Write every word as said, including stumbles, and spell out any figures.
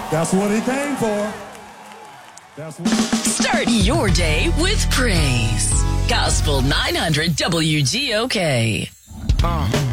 That's what he came for. That's what. Start your day with praise. Gospel nine hundred W G O K. Uh.